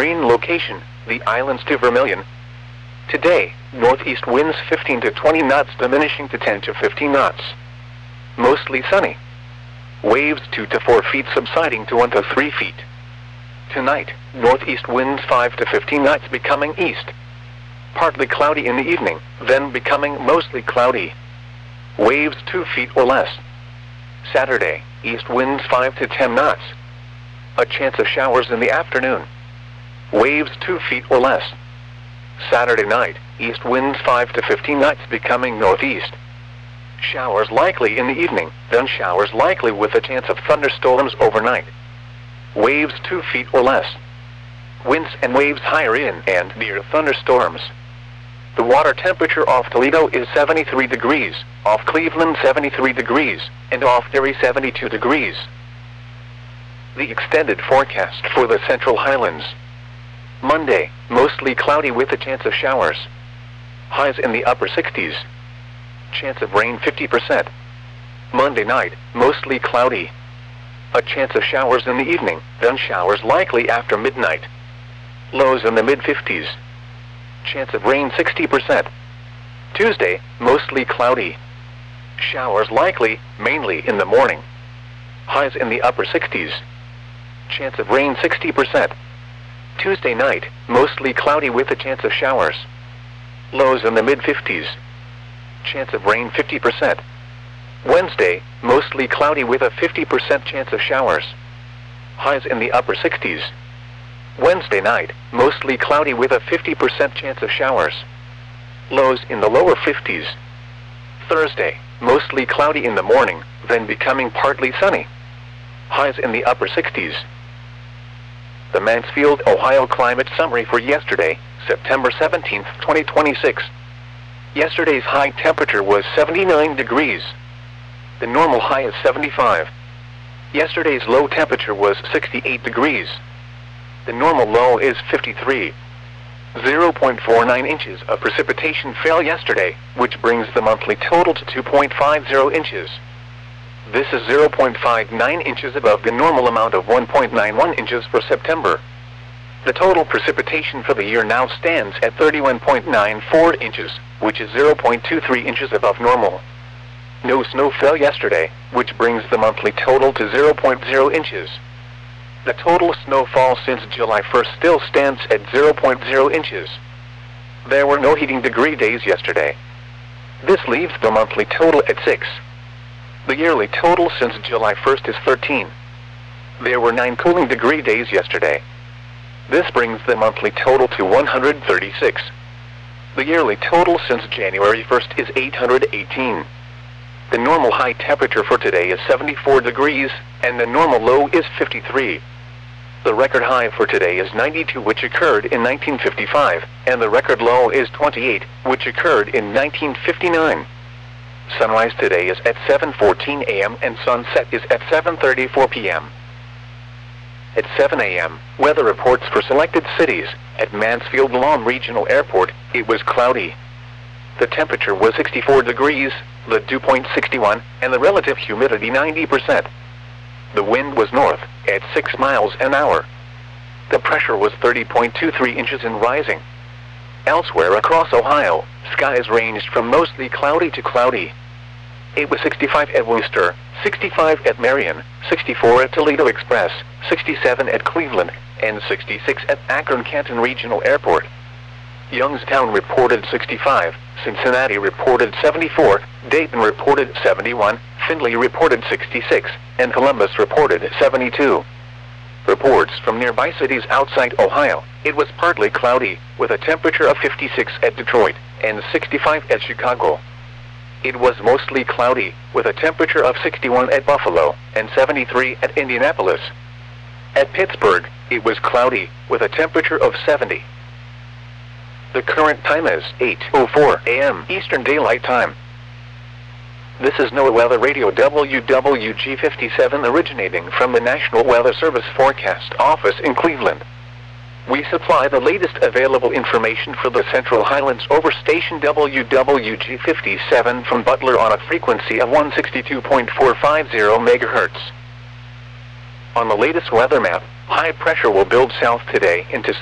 marine location, the islands to Vermilion. Today, northeast winds 15 to 20 knots diminishing to 10 to 15 knots. Mostly sunny. Waves 2 to 4 feet subsiding to 1 to 3 feet. Tonight, northeast winds 5 to 15 knots becoming east. Partly cloudy in the evening, then becoming mostly cloudy. Waves 2 feet or less. Saturday, east winds 5 to 10 knots. A chance of showers in the afternoon. Waves 2 feet or less. Saturday night, east winds 5 to 15 knots becoming northeast. Showers likely in the evening, then showers likely with a chance of thunderstorms overnight. Waves 2 feet or less. Winds and waves higher in and near thunderstorms. The water temperature off Toledo is 73 degrees, off Cleveland 73 degrees, and off Erie 72 degrees. The extended forecast for the Central Highlands. Monday, mostly cloudy with a chance of showers. Highs in the upper 60s. Chance of rain 50%. Monday night, mostly cloudy. A chance of showers in the evening, then showers likely after midnight. Lows in the mid-50s. Chance of rain 60%. Tuesday, mostly cloudy. Showers likely, mainly in the morning. Highs in the upper 60s. Chance of rain 60%. Tuesday night, mostly cloudy with a chance of showers. Lows in the mid-50s. Chance of rain 50%. Wednesday, mostly cloudy with a 50% chance of showers. Highs in the upper 60s. Wednesday night, mostly cloudy with a 50% chance of showers. Lows in the lower 50s. Thursday, mostly cloudy in the morning, then becoming partly sunny. Highs in the upper 60s. The Mansfield, Ohio climate summary for yesterday, September 17, 2026. Yesterday's high temperature was 79 degrees. The normal high is 75. Yesterday's low temperature was 68 degrees. The normal low is 53. 0.49 inches of precipitation fell yesterday, which brings the monthly total to 2.50 inches. This is 0.59 inches above the normal amount of 1.91 inches for September. The total precipitation for the year now stands at 31.94 inches, which is 0.23 inches above normal. No snow fell yesterday, which brings the monthly total to 0.0 inches. The total snowfall since July 1st still stands at 0.0 inches. There were no heating degree days yesterday. This leaves the monthly total at 6. The yearly total since July 1st is 13. There were 9 cooling degree days yesterday. This brings the monthly total to 136. The yearly total since January 1st is 818. The normal high temperature for today is 74 degrees, and the normal low is 53. The record high for today is 92, which occurred in 1955, and the record low is 28, which occurred in 1959. Sunrise today is at 7:14 a.m. and sunset is at 7:34 p.m. At 7 a.m., weather reports for selected cities. At Mansfield Lawn Regional Airport, it was cloudy. The temperature was 64 degrees, the dew point 61, and the relative humidity 90%. The wind was north, at 6 miles an hour. The pressure was 30.23 inches and rising. Elsewhere across Ohio, skies ranged from mostly cloudy to cloudy. It was 65 at Wooster, 65 at Marion, 64 at Toledo Express, 67 at Cleveland, and 66 at Akron-Canton Regional Airport. Youngstown reported 65, Cincinnati reported 74, Dayton reported 71, Findlay reported 66, and Columbus reported 72. Reports from nearby cities outside Ohio, it was partly cloudy, with a temperature of 56 at Detroit, and 65 at Chicago. It was mostly cloudy, with a temperature of 61 at Buffalo, and 73 at Indianapolis. At Pittsburgh, it was cloudy, with a temperature of 70. The current time is 8:04 a.m. Eastern Daylight Time. This is NOAA Weather Radio WWG57 originating from the National Weather Service Forecast Office in Cleveland. We supply the latest available information for the Central Highlands over station WWG57 from Butler on a frequency of 162.450 MHz. On the latest weather map, high pressure will build south today into